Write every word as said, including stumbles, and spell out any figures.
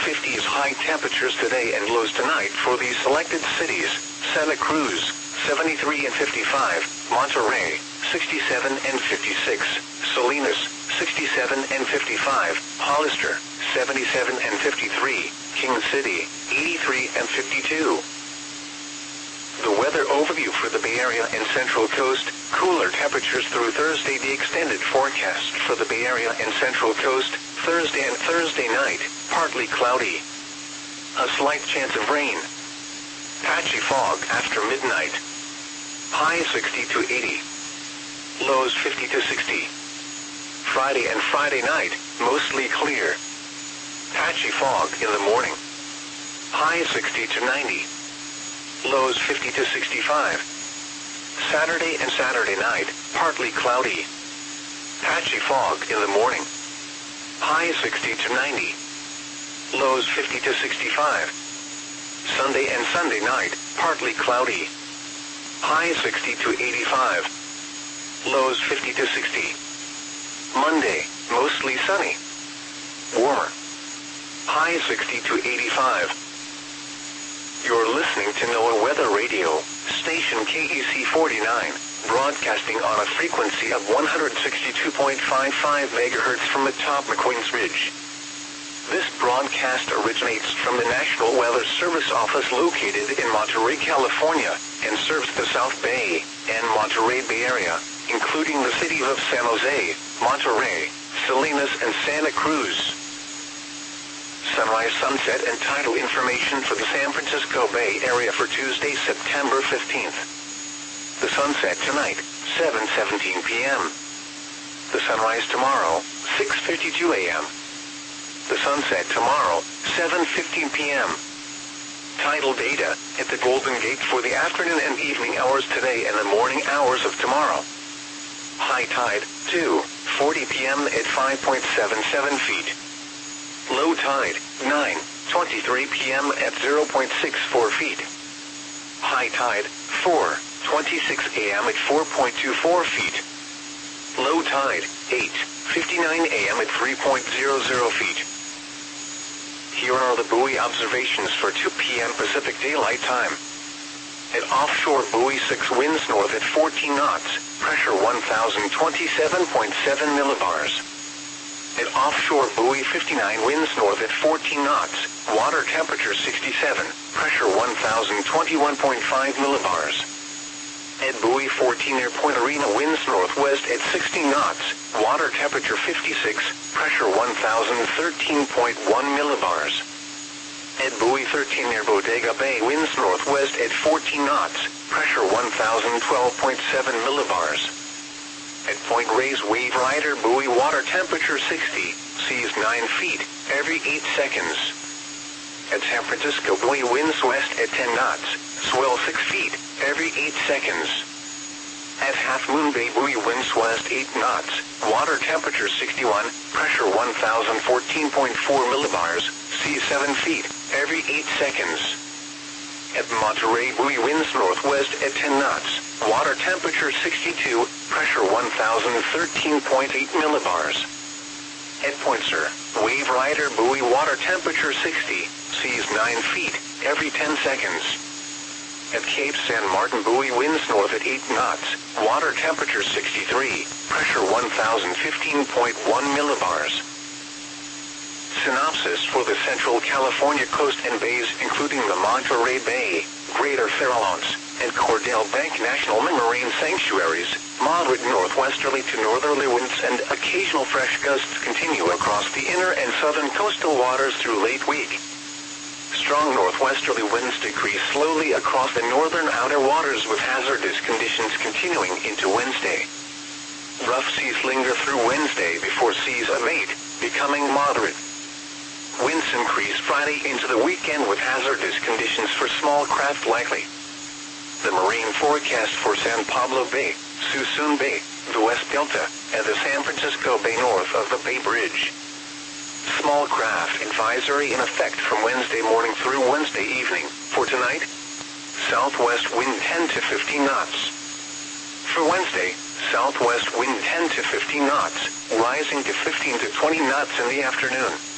fifties high temperatures today and lows tonight for these selected cities: Santa Cruz, seventy-three and fifty-five, Monterrey, sixty-seven and fifty-six, Salinas, sixty-seven and fifty-five, Hollister, seventy-seven and fifty-three, King City, eighty-three and fifty-two. The weather overview for the Bay Area and Central Coast: cooler temperatures through Thursday. The extended forecast for the Bay Area and Central Coast: Thursday and Thursday night, partly cloudy. A slight chance of rain. Patchy fog after midnight. High sixty to eighty. Lows fifty to sixty. Friday and Friday night, mostly clear. Patchy fog in the morning. High sixty to ninety. Lows fifty to sixty-five. Saturday and Saturday night, partly cloudy. Patchy fog in the morning. High sixty to ninety. Lows fifty to sixty-five. Sunday and Sunday night, partly cloudy. High sixty to eighty-five. Lows fifty to sixty. Monday, mostly sunny. Warmer. High sixty to eighty-five. You're listening to NOAA Weather Radio, station K E C forty-nine, broadcasting on a frequency of one hundred sixty-two point five five megahertz from atop McQueen's Ridge. This broadcast originates from the National Weather Service office located in Monterey, California, and serves the South Bay and Monterey Bay Area, including the cities of San Jose, Monterey, Salinas, and Santa Cruz. Sunrise, sunset, and tidal information for the San Francisco Bay Area for Tuesday, September fifteenth. The sunset tonight, seven seventeen p m The sunrise tomorrow, six fifty-two a m The sunset tomorrow, seven fifteen p m Tidal data at the Golden Gate for the afternoon and evening hours today and the morning hours of tomorrow. High tide, two forty p m at five point seven seven feet. Low tide, nine twenty-three p m at zero point six four feet. High tide, four twenty-six a m at four point two four feet. Low tide, eight fifty-nine a m at three point zero zero feet. Here are the buoy observations for two p m Pacific Daylight Time. At offshore buoy six, winds north at fourteen knots, pressure one thousand twenty-seven point seven millibars. At offshore buoy fifty-nine, winds north at fourteen knots, water temperature sixty-seven, pressure one thousand twenty-one point five millibars. At buoy fourteen near Point Arena, winds northwest at sixty knots, water temperature fifty-six, pressure one thousand thirteen point one millibars. At buoy thirteen near Bodega Bay, winds northwest at fourteen knots, pressure one thousand twelve point seven millibars. At Point Reyes Wave Rider buoy, water temperature sixty, seas nine feet, every eight seconds. At San Francisco buoy, winds west at ten knots, swell six feet, every eight seconds. At Half Moon Bay buoy, winds west eight knots, water temperature sixty-one, pressure one thousand fourteen point four millibars, seas seven feet, every eight seconds. At Monterey buoy, winds northwest at ten knots, water temperature sixty-two, pressure one thousand thirteen point eight millibars. At Point Sur, Wave Rider buoy, water temperature sixty, seas nine feet, every ten seconds. At Cape San Martin buoy, winds north at eight knots, water temperature sixty-three, pressure one thousand fifteen point one millibars. Synopsis for the Central California coast and bays, including the Monterey Bay, Greater Farallones, and Cordell Bank National Marine Sanctuaries. Moderate northwesterly to northerly winds and occasional fresh gusts continue across the inner and southern coastal waters through late week. Strong northwesterly winds decrease slowly across the northern outer waters, with hazardous conditions continuing into Wednesday. Rough seas linger through Wednesday before seas abate, becoming moderate. Winds increase Friday into the weekend, with hazardous conditions for small craft likely. The marine forecast for San Pablo Bay, Suisun Bay, the West Delta, and the San Francisco Bay north of the Bay Bridge. Small craft advisory in effect from Wednesday morning through Wednesday evening. For tonight, southwest wind ten to fifteen knots. For Wednesday, southwest wind ten to fifteen knots, rising to fifteen to twenty knots in the afternoon.